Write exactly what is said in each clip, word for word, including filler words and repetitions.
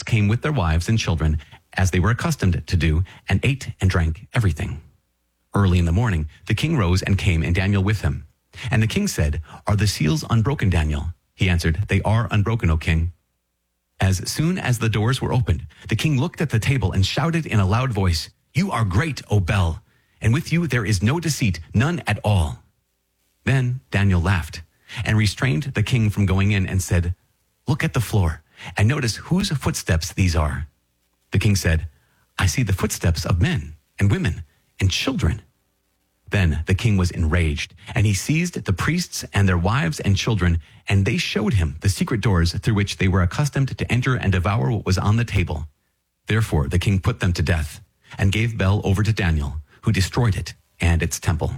priests came with their wives and children, as they were accustomed to do, and ate and drank everything. Early in the morning, the king rose and came, and Daniel with him. And the king said, "Are the seals unbroken, Daniel?" He answered, "They are unbroken, O king." As soon as the doors were opened, the king looked at the table and shouted in a loud voice, "You are great, O Bel, and with you there is no deceit, none at all." Then Daniel laughed and restrained the king from going in and said, "Look at the floor and notice whose footsteps these are." The king said, "I see the footsteps of men and women and children." Then the king was enraged, and he seized the priests and their wives and children, and they showed him the secret doors through which they were accustomed to enter and devour what was on the table. Therefore the king put them to death and gave Bel over to Daniel, who destroyed it and its temple.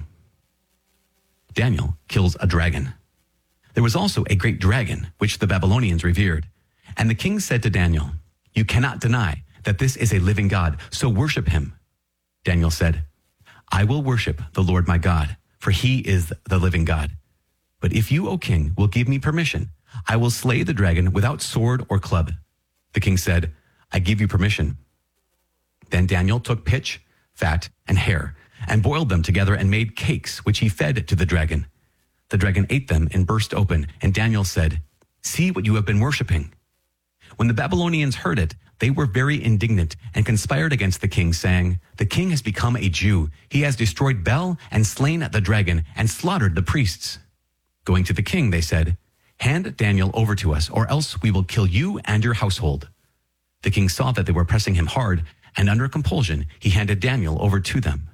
Daniel kills a dragon. There was also a great dragon, which the Babylonians revered. And the king said to Daniel, "You cannot deny that this is a living God, so worship him." Daniel said, "I will worship the Lord my God, for he is the living God. But if you, O king, will give me permission, I will slay the dragon without sword or club." The king said, "I give you permission." Then Daniel took pitch, fat, and hair, and boiled them together and made cakes, which he fed to the dragon. The dragon ate them and burst open, and Daniel said, "See what you have been worshiping." When the Babylonians heard it, they were very indignant and conspired against the king, saying, "The king has become a Jew. He has destroyed Bel and slain the dragon and slaughtered the priests." Going to the king, they said, "Hand Daniel over to us, or else we will kill you and your household." The king saw that they were pressing him hard, and under compulsion, he handed Daniel over to them.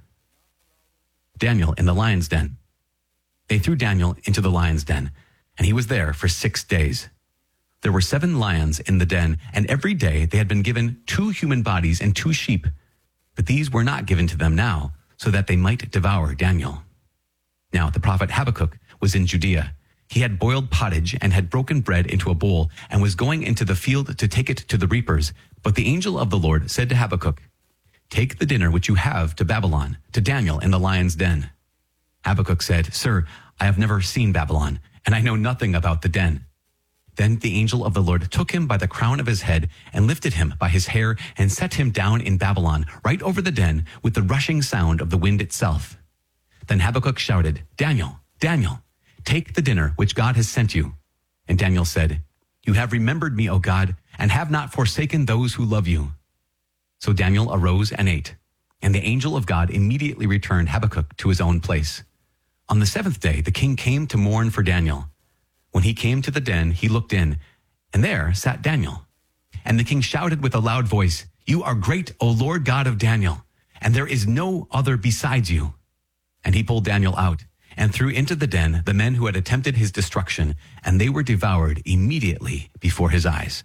Daniel in the lion's den. They threw Daniel into the lion's den, and he was there for six days. There were seven lions in the den, and every day they had been given two human bodies and two sheep. But these were not given to them now, so that they might devour Daniel. Now the prophet Habakkuk was in Judea. He had boiled pottage and had broken bread into a bowl, and was going into the field to take it to the reapers. But the angel of the Lord said to Habakkuk, "Take the dinner which you have to Babylon, to Daniel in the lion's den." Habakkuk said, "Sir, I have never seen Babylon, and I know nothing about the den." Then the angel of the Lord took him by the crown of his head and lifted him by his hair and set him down in Babylon, right over the den, with the rushing sound of the wind itself. Then Habakkuk shouted, "Daniel, Daniel, take the dinner which God has sent you." And Daniel said, "You have remembered me, O God, and have not forsaken those who love you." So Daniel arose and ate, and the angel of God immediately returned Habakkuk to his own place. On the seventh day, the king came to mourn for Daniel. When he came to the den, he looked in, and there sat Daniel. And the king shouted with a loud voice, "You are great, O Lord God of Daniel, and there is no other besides you." And he pulled Daniel out and threw into the den the men who had attempted his destruction, and they were devoured immediately before his eyes.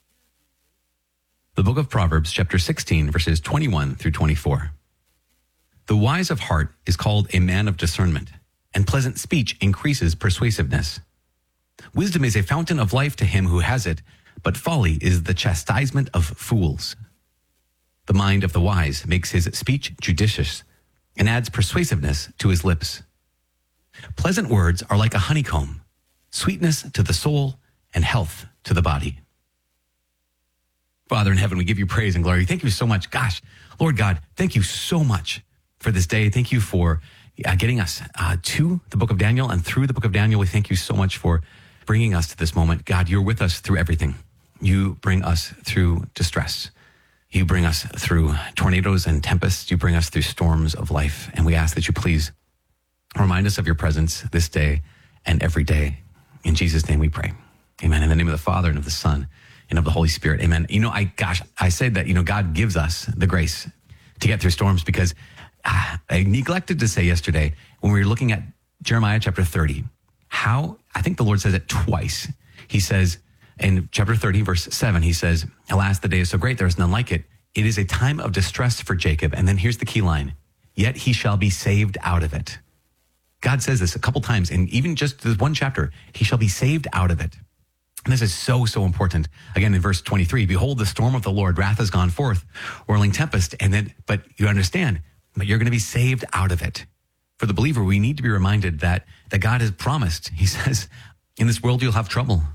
The book of Proverbs, chapter sixteen, verses twenty-one through twenty-four. The wise of heart is called a man of discernment, and pleasant speech increases persuasiveness. Wisdom is a fountain of life to him who has it, but folly is the chastisement of fools. The mind of the wise makes his speech judicious and adds persuasiveness to his lips. Pleasant words are like a honeycomb, sweetness to the soul and health to the body. Father in heaven, we give you praise and glory. Thank you so much. Gosh, Lord God, thank you so much for this day. Thank you for uh, getting us uh, to the book of Daniel, and through the book of Daniel, we thank you so much for bringing us to this moment. God, you're with us through everything. You bring us through distress. You bring us through tornadoes and tempests. You bring us through storms of life. And we ask that you please remind us of your presence this day and every day. In Jesus' name we pray. Amen. In the name of the Father and of the Son and of the Holy Spirit. Amen. You know, I, gosh, I said that, you know, God gives us the grace to get through storms, because ah, I neglected to say yesterday when we were looking at Jeremiah chapter thirty, how I think the Lord says it twice. He says in chapter thirty, verse seven, he says, "Alas, the day is so great, there is none like it. It is a time of distress for Jacob." And then here's the key line, "Yet he shall be saved out of it." God says this a couple times, and even just this one chapter, he shall be saved out of it. And this is so, so important. Again, in verse twenty-three, "Behold, the storm of the Lord, wrath has gone forth, whirling tempest." And then, but you understand, but you're going to be saved out of it. For the believer, we need to be reminded that, that God has promised. He says, in this world, you'll have trouble,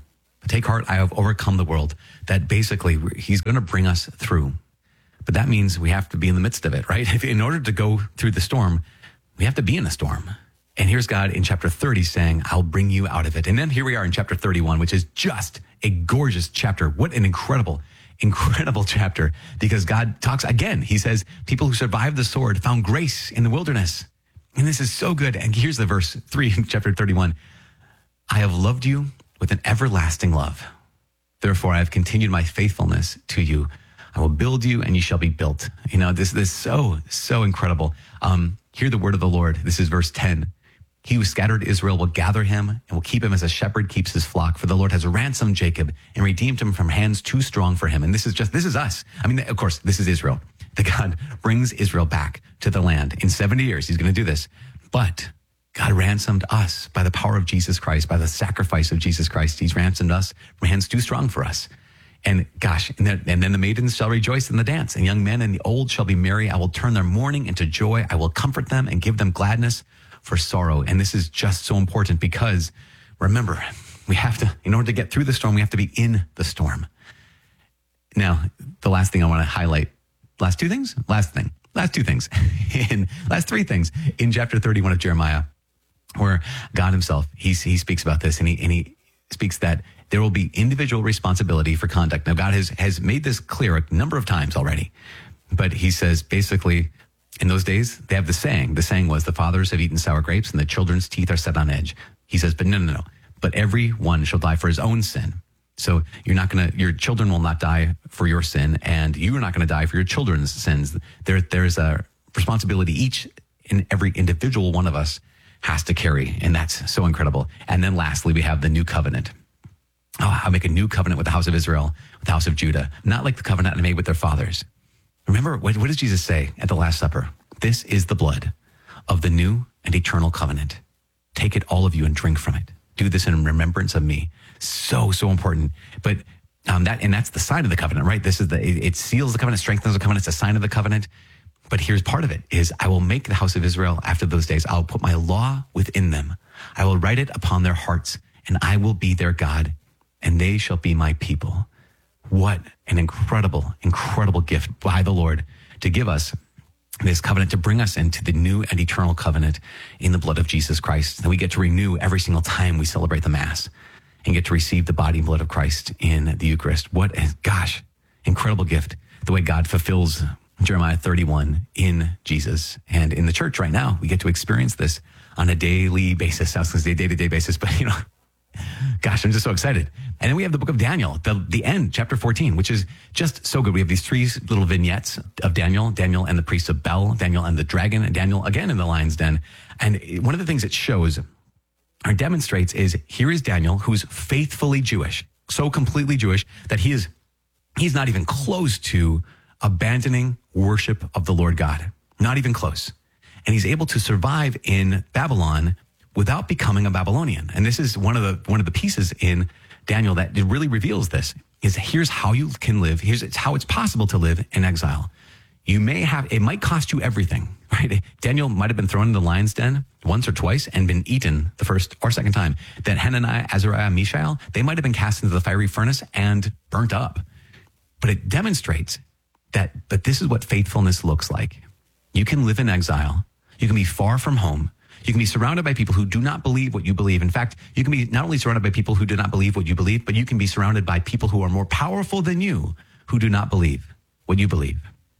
Take heart, I have overcome the world. That basically he's going to bring us through. But that means we have to be in the midst of it, right? If, in order to go through the storm, we have to be in the storm. And here's God in chapter thirty saying, I'll bring you out of it. And then here we are in chapter thirty-one, which is just a gorgeous chapter. What an incredible, incredible chapter. Because God talks again. He says, people who survived the sword found grace in the wilderness. And this is so good. And here's the verse three in chapter thirty-one. I have loved you with an everlasting love. Therefore, I have continued my faithfulness to you. I will build you and you shall be built. You know, this, this is so, so incredible. Um, hear the word of the Lord. This is verse ten. He who scattered Israel will gather him and will keep him as a shepherd keeps his flock. For the Lord has ransomed Jacob and redeemed him from hands too strong for him. And this is just, this is us. I mean, of course, this is Israel. That God brings Israel back to the land. In seventy years, he's going to do this. But God ransomed us by the power of Jesus Christ, by the sacrifice of Jesus Christ. He's ransomed us from hands too strong for us. And gosh, and then, and then the maidens shall rejoice in the dance, and young men and the old shall be merry. I will turn their mourning into joy. I will comfort them and give them gladness for sorrow. And this is just so important because remember, we have to, in order to get through the storm, we have to be in the storm. Now, the last thing I want to highlight, last two things, last thing, last two things, in last three things in chapter thirty-one of Jeremiah, where God himself, he, he speaks about this and he, and he speaks that there will be individual responsibility for conduct. Now, God has, has made this clear a number of times already, but he says basically in those days, they have the saying. The saying was the fathers have eaten sour grapes and the children's teeth are set on edge. He says, but no, no, no, but every one shall die for his own sin. So you're not going to, your children will not die for your sin and you are not going to die for your children's sins. There, there's a responsibility each and every individual one of us has to carry. And that's so incredible. And then lastly, we have the new covenant. Oh, I'll make a new covenant with the house of Israel, with the house of Judah, not like the covenant I made with their fathers. Remember, what, what does Jesus say at the Last Supper? This is the blood of the new and eternal covenant. Take it, all of you, and drink from it. Do this in remembrance of me. So, so important. But um, that, and that's the sign of the covenant, right? This is the, it, it seals the covenant, strengthens the covenant. It's a sign of the covenant. But here's part of it is I will make the house of Israel after those days. I'll put my law within them. I will write it upon their hearts and I will be their God and they shall be my people. What an incredible, incredible gift by the Lord to give us this covenant, to bring us into the new and eternal covenant in the blood of Jesus Christ. And we get to renew every single time we celebrate the Mass and get to receive the body and blood of Christ in the Eucharist. What a, gosh, incredible gift. The way God fulfills Jeremiah thirty-one in Jesus. And in the church right now, we get to experience this on a daily basis. I was going to say day-to-day basis, but you know, gosh, I'm just so excited. And then we have the book of Daniel, the, the end, chapter fourteen, which is just so good. We have these three little vignettes of Daniel, Daniel and the priest of Bel, Daniel and the dragon, and Daniel again in the lion's den. And one of the things it shows or demonstrates is here is Daniel, who's faithfully Jewish, so completely Jewish that he is, he's not even close to abandoning worship of the Lord God, not even close. And he's able to survive in Babylon without becoming a Babylonian. And this is one of the one of the pieces in Daniel that really reveals this, is here's how you can live. Here's it's how it's possible to live in exile. You may have, it might cost you everything, right? Daniel might have been thrown in the lion's den once or twice and been eaten the first or second time. Then Hananiah, Azariah, Mishael, they might have been cast into the fiery furnace and burnt up. But it demonstrates that, but this is what faithfulness looks like. You can live in exile. You can be far from home. You can be surrounded by people who do not believe what you believe. In fact, you can be not only surrounded by people who do not believe what you believe, but you can be surrounded by people who are more powerful than you who do not believe what you believe.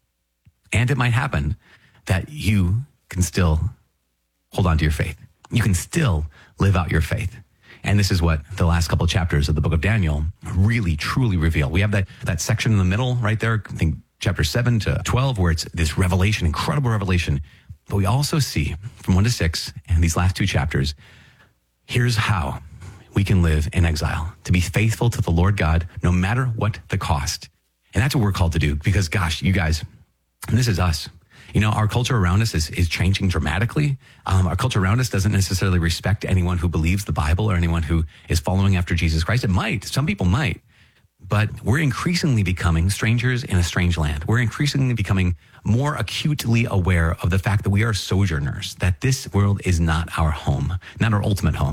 And it might happen that you can still hold on to your faith. You can still live out your faith. And this is what the last couple of chapters of the book of Daniel really, truly reveal. We have that, that section in the middle right there, I think chapter seven to twelve, where it's this revelation, incredible revelation. But we also see from one to six and these last two chapters, here's how we can live in exile, to be faithful to the Lord God, no matter what the cost. And that's what we're called to do because, gosh, you guys, this is us. You know, our culture around us is, is changing dramatically. Um, our culture around us doesn't necessarily respect anyone who believes the Bible or anyone who is following after Jesus Christ. It might. Some people might. But we're increasingly becoming strangers in a strange land. We're increasingly becoming more acutely aware of the fact that we are sojourners, that this world is not our home, not our ultimate home.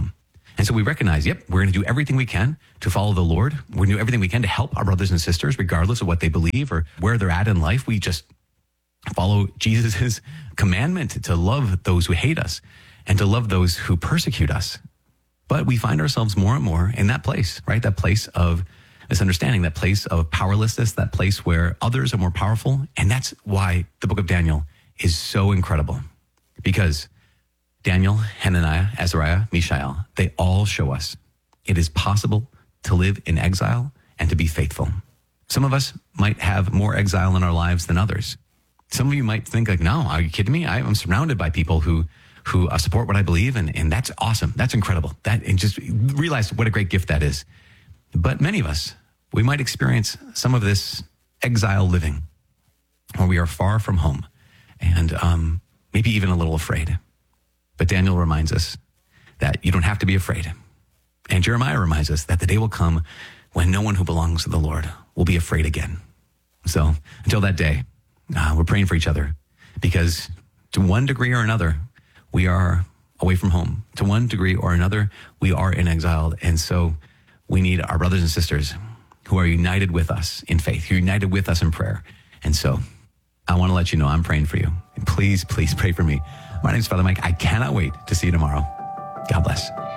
And so we recognize, yep, we're going to do everything we can to follow the Lord. We're going to do everything we can to help our brothers and sisters, regardless of what they believe or where they're at in life. We just follow Jesus' commandment to love those who hate us and to love those who persecute us. But we find ourselves more and more in that place, right? That place of misunderstanding, that place of powerlessness, that place where others are more powerful. And that's why the book of Daniel is so incredible, because Daniel, Hananiah, Azariah, Mishael, they all show us it is possible to live in exile and to be faithful. Some of us might have more exile in our lives than others. Some of you might think like, no, are you kidding me? I'm surrounded by people who who uh, support what I believe, and, and that's awesome. That's incredible. That, and just realize what a great gift that is. But many of us, we might experience some of this exile living where we are far from home and um, maybe even a little afraid. But Daniel reminds us that you don't have to be afraid. And Jeremiah reminds us that the day will come when no one who belongs to the Lord will be afraid again. So until that day, uh, we're praying for each other, because to one degree or another, we are away from home. To one degree or another, we are in exile. And so we need our brothers and sisters who are united with us in faith, who are united with us in prayer. And so I want to let you know I'm praying for you. And please, please pray for me. My name is Father Mike. I cannot wait to see you tomorrow. God bless.